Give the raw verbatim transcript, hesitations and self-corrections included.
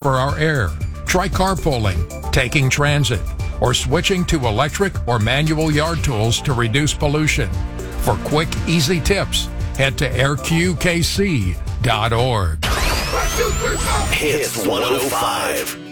for our air. Try carpooling, taking transit, or switching to electric or manual yard tools to reduce pollution. For quick, easy tips, head to air q k c dot org. Hits one oh five.